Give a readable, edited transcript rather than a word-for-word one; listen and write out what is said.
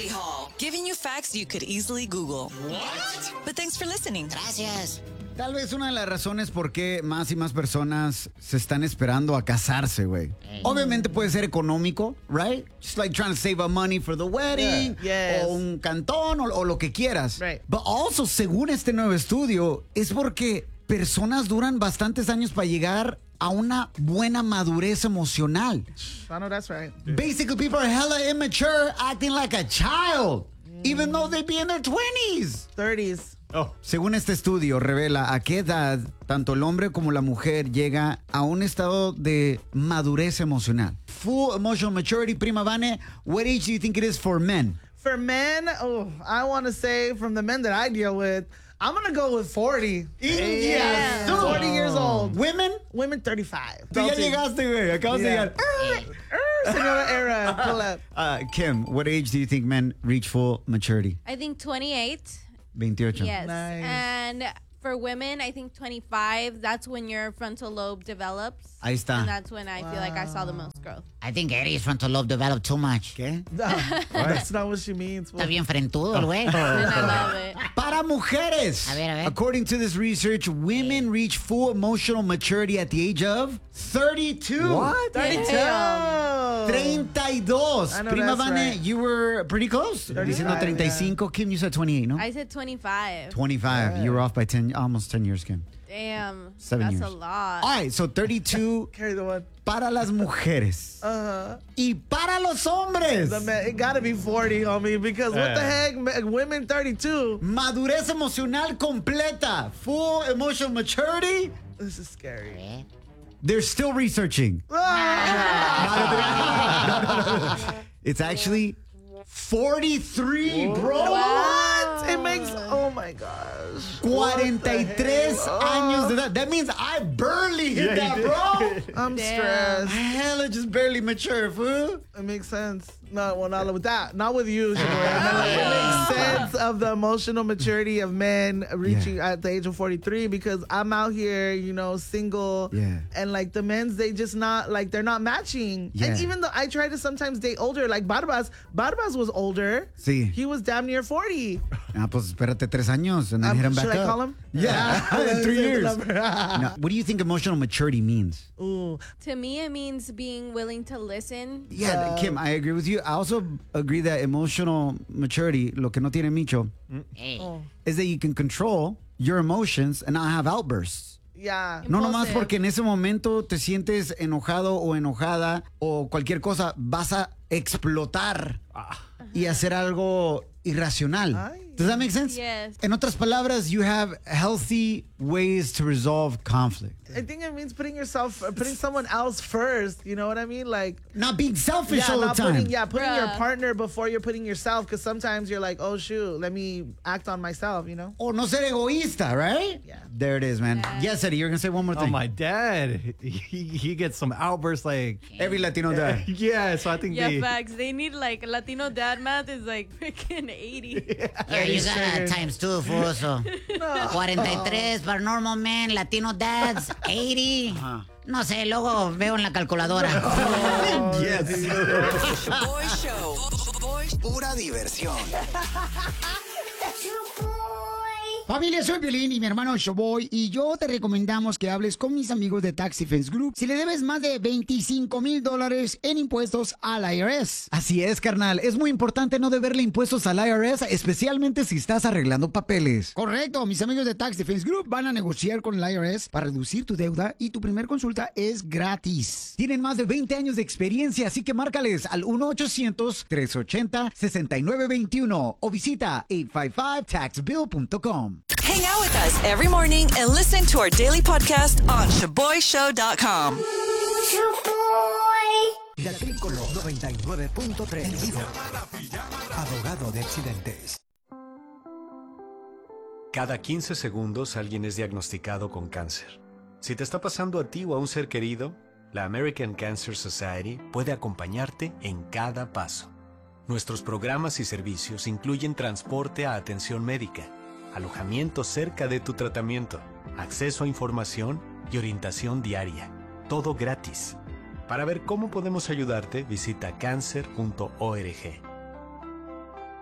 Patty Hall, giving you facts you could easily Google. What? But thanks for listening. Gracias. Tal vez una de las razones por qué más y más personas se están esperando a casarse, güey. Obviamente puede ser económico, right? Just like trying to save up money for the wedding. Yeah. Yes. O un cantón o lo que quieras. Right. But also, según este nuevo estudio, es porque personas duran bastantes años para llegar a una buena madurez emocional. I know that's right. Basically, people are hella immature, acting like a child, even though they be in their 20s. 30s. Según este estudio, revela a qué edad tanto el hombre como la mujer llega a un estado de madurez emocional. Full emotional maturity, prima Vane, what age do you think it is for men? For men, I want to say from the men that I deal with, I'm going to go with 40. Yeah. 40 years old. Women? Women 35. Tú ya llegaste, güey. Acabas de llegar. Señora Era, pull up. Kim, what age do you think men reach full maturity? I think 28. 28. Yes. Nice. And for women, I think 25. That's when your frontal lobe develops. Ahí está. And that's when I feel like I saw the most growth. I think Eddie's frontal lobe developed too much. ¿Qué? That's not what she means. Está bien frentudo el güey. And I love it. Para mujeres. A ver. According to this research, women reach full emotional maturity at the age of 32. What? 32. Damn. 32. I know Prima that's Vane, right. you were pretty close. 35, Diciendo 35. Kim, you said 28, no? I said 25. 25. You were off by 10, almost 10 years, Kim. Damn. 7 That's years. a lot. All right, so 32 Carry the one. para las mujeres. Y para los hombres. The man, it got to be 40, homie, because what the heck? Women 32. Madurez emocional completa. Full emotional maturity. This is scary. They're still researching. It's actually 43, bro. What? It makes, oh my gosh. 43 años de edad. That means I barely hit that, bro. I'm stressed. Hella just barely mature, fool. It makes sense. No, well, not with that. Not with you, Shimura. It makes sense of the emotional maturity of men reaching at the age of 43 because I'm out here, single. Yeah. And like the men's, they just not, like, they're not matching. Yeah. And even though I try to sometimes date older, like Barbas was older. Sí. He was damn near 40. Ah, pues espérate 3 años and then hit him back Should I up. call him? Yeah, in 3 years. Number. Now, what do you think emotional maturity means? Ooh. To me, it means being willing to listen. Yeah, Kim, I agree with you. I also agree that emotional maturity, lo que no tiene Micho, Hey. is that you can control your emotions and not have outbursts. Yeah. No nomás Impulsive. porque en ese momento te sientes enojado o enojada o cualquier cosa, vas a explotar y hacer algo irracional. Ay. Does that make sense? Yes. En otras palabras, you have healthy ways to resolve conflict. I think it means putting someone else first. You know what I mean? Like, Not being selfish all the not time. putting your Bruh. partner before you're putting yourself. Because sometimes you're like, oh shoot, let me act on myself. O no ser egoísta, right? Yeah. There it is, man. Yes, Eddie, you're going to say one more Oh, thing. my dad, he gets some outbursts like, Every Latino dad. yeah, so I think Yeah, they... facts. They need like Latino dad math is like freaking 80. Yeah, you got times 2, fool, so. 43 para normal men, Latino dads, 80. No sé, luego veo en la calculadora. Boy Show. Pura diversión. Familia, soy Piolín y mi hermano Showboy y yo te recomendamos que hables con mis amigos de Tax Defense Group si le debes más de $25,000 en impuestos al IRS. Así es, carnal. Es muy importante no deberle impuestos al IRS, especialmente si estás arreglando papeles. Correcto, mis amigos de Tax Defense Group van a negociar con el IRS para reducir tu deuda y tu primer consulta es gratis. Tienen más de 20 años de experiencia, así que márcales al 1-800-380-6921 o visita 855taxbill.com. Hang out with us every morning and listen to our daily podcast on ShaboyShow.com. La Tricolor 99.3. Abogado de accidentes. Cada 15 segundos alguien es diagnosticado con cáncer. Si te está pasando a ti o a un ser querido, la American Cancer Society puede acompañarte en cada paso. Nuestros programas y servicios incluyen transporte a atención médica, alojamiento cerca de tu tratamiento, acceso a información y orientación diaria. Todo gratis. Para ver cómo podemos ayudarte, visita cancer.org.